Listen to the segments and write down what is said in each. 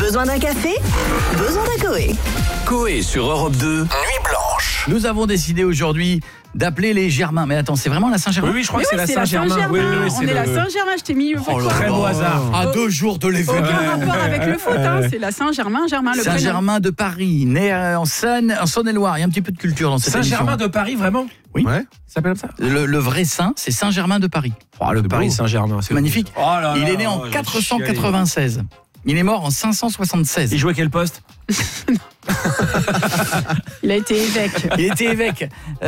Besoin d'un café? Besoin d'un Coé. Coé sur Europe 2, Nuit Blanche. Nous avons décidé aujourd'hui d'appeler les Germains. Mais attends, c'est vraiment la Saint-Germain? Oui, je crois que c'est la Saint-Germain. Oui, On est la Saint-Germain, je t'ai mis Très beau hasard. À 2 jours de l'événement. Aucun rapport avec le foot, hein. C'est la Saint-Germain, Germain le prénom. Saint-Germain de Paris, né en Saône-et-Loire. Il y a un petit peu de culture dans cette émission. Saint-Germain de Paris, vraiment? Oui. Ouais. Ça s'appelle comme ça? Le vrai saint, c'est Saint-Germain de Paris. Oh, le Paris Saint-Germain, C'est magnifique. Oh là là, il est né en 496. Il est mort en 576. Il jouait quel poste? Il a été évêque. Il était évêque.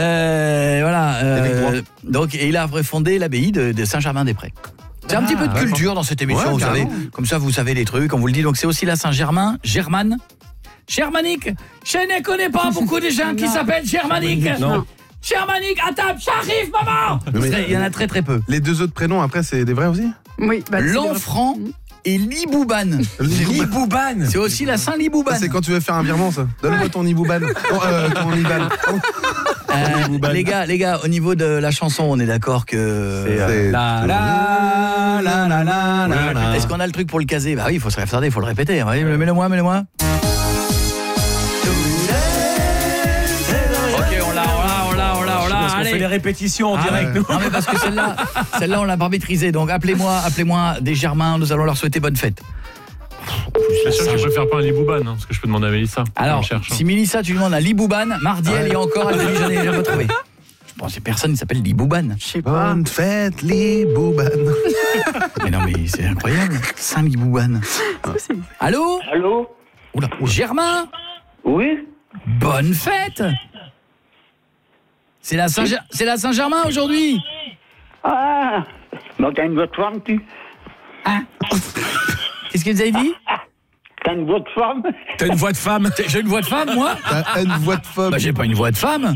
Donc, et il a refondé l'abbaye de Saint-Germain-des-Prés. C'est un petit peu de culture dans cette émission, Ouais, vous savez. carrément. Comme ça, vous savez les trucs, on vous le dit. Donc, c'est aussi la Saint-Germain, Germane. Germanique. Je ne connais pas beaucoup de gens qui s'appellent Germanique. Non. Germanique, à table, j'arrive, maman. Il y en a très très peu. Les deux autres prénoms, après, c'est des vrais aussi? Oui, bah, Lanfranc et Libouban. Libouban. C'est aussi la Saint-Libouban. Ça, c'est quand tu veux faire un virement, ça. Donne-moi ton Ibouban. Ton Iban. Les gars, au niveau de la chanson, on est d'accord que... La la la la la la la. Est-ce qu'on a le truc pour le caser? Bah oui, il faut se retarder, il faut le répéter. Oui, mets-le-moi. Ok, on l'a. Parce qu'on fait les répétitions en direct, nous. Non, mais parce que celle-là, on l'a pas maîtrisée. Donc appelez-moi des Germains, nous allons leur souhaiter bonne fête. Bien sûr que je préfère pas un Libouban, hein, parce que je peux demander à Mélissa. Alors, si Mélissa, tu lui demandes un Libouban, mardi, elle y est encore, elle dit, j'en ai jamais trouvé. Je pense que personne ne s'appelle Libouban. Je sais pas. Bonne fête, Libouban. Mais non, mais c'est incroyable. Saint-Libouban. Allô? Oula. Germain? Oui. Bonne fête! C'est la Saint-Germain aujourd'hui? Ah, donc t'as une voix de femme, tu? Hein? Qu'est-ce que vous avez dit? T'as une voix de femme? T'as une voix de femme? J'ai une voix de femme, moi? T'as une voix de femme. Bah, j'ai pas une voix de femme.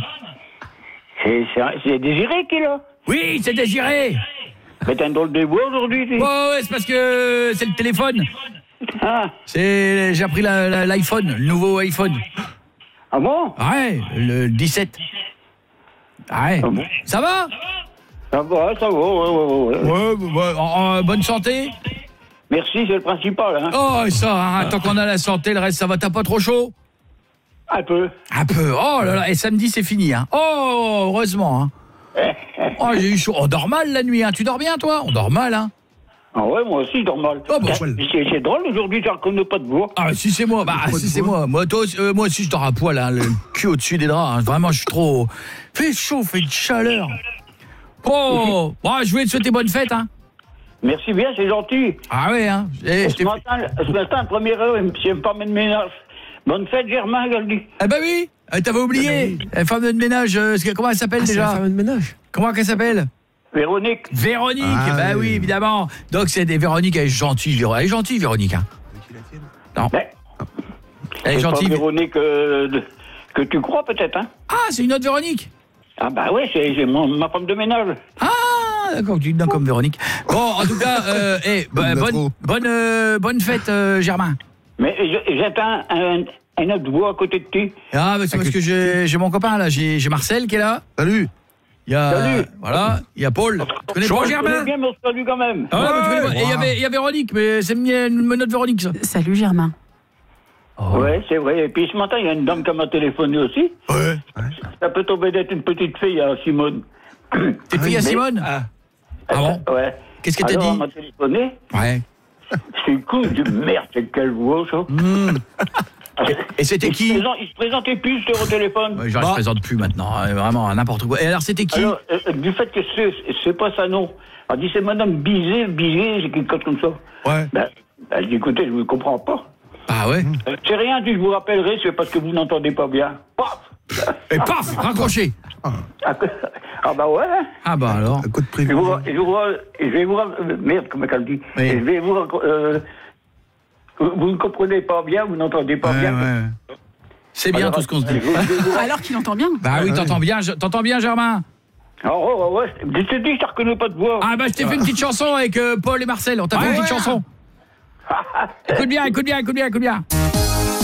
C'est Désiré qui est là? Oui, c'est Désiré. Mais t'as une drôle de voix aujourd'hui, tu? Ouais, c'est parce que c'est le téléphone. Ah. J'ai appris l'iPhone, le nouveau iPhone. Ah bon? Ouais, le 17. Ouais. Ah bon? Ça va? Ça va, ouais. Ouais, bonne santé. Merci, c'est le principal, hein. Oh, ça, hein, tant qu'on a la santé, le reste, ça va, t'as pas trop chaud? Un peu. Oh là là, et samedi, c'est fini, hein. Oh, heureusement, hein. Oh, j'ai eu chaud. On dort mal la nuit, hein. Tu dors bien, toi? On dort mal, hein. Ah ouais, moi aussi, je dors mal. Oh, bah, C'est drôle, aujourd'hui, tu reconnais pas de voix. Ah, si c'est moi, c'est moi. Moi aussi, je dors à poil, hein, le cul au-dessus des draps. Hein. Vraiment, je suis trop... Fait chaud, fait de chaleur. Oh, je voulais te souhaiter bonne fête, hein. Merci bien, c'est gentil. Ah ouais, hein. Ce matin, première heure, c'est pas de ménage. Bonne fête, Germain, elle dit. Eh ben oui, t'avais oublié. La femme de ménage, comment elle s'appelle déjà? La femme de ménage. Comment qu'elle s'appelle? Véronique. Bah oui, évidemment. Donc c'est des Véronique, elle est gentille, Véronique. Hein. Non. Mais, elle est gentille. Pas Véronique que tu crois peut-être, hein? Ah, c'est une autre Véronique. Ah bah ouais, c'est ma femme de ménage. Ah, d'accord, tu dis non comme Véronique. Bon, en tout cas, bonne fête, Germain. Mais j'attends un autre voix à côté de toi. Ah, bah c'est parce que j'ai mon copain là, j'ai Marcel qui est là. Salut. Salut. Voilà, il y a Paul. Tu connais pas Germain? bien, mais on se salue quand même. Ah ouais, mais tu connais pas. Et il y a Véronique, mais c'est notre Véronique ça. Salut Germain. Oh. Ouais, c'est vrai. Et puis ce matin, il y a une dame qui m'a téléphoné aussi. Ouais. Ça peut tomber d'être une petite fille à Simone. T'es fille à Simone? Ah bon? Ouais. Qu'est-ce qu'elle t'a dit? Alors, elle m'a téléphoné. Ouais. C'est cool de merde, c'est quelle voix, ça. Et c'était qui? Il se présentait plus sur le téléphone. Ouais, je ne présente plus maintenant, vraiment n'importe quoi. Et alors c'était qui? Alors, du fait que c'est pas ça nom. Elle dit c'est madame Bizet, c'est quelque chose comme ça. Ouais. Ben, elle dit écoutez, je ne comprends pas. Ah ouais? C'est rien, je vous rappellerai, c'est parce que vous n'entendez pas bien. Paf! Et paf, raccroché. Ah bah ouais. Ah bah alors. Un coup de prix. Je vais vous merde, comment elle dit. Oui. Je vais vous ne comprenez pas bien, vous n'entendez pas bien. Ouais. C'est bien Alors, tout ce qu'on se dit. Alors qu'il entend bien. Bah oui, t'entends bien, Germain. Oh, ouais. Je te dis, je ne reconnais pas de voix. Ah bah je t'ai fait une petite chanson avec Paul et Marcel. On t'a fait une petite chanson. Écoute bien.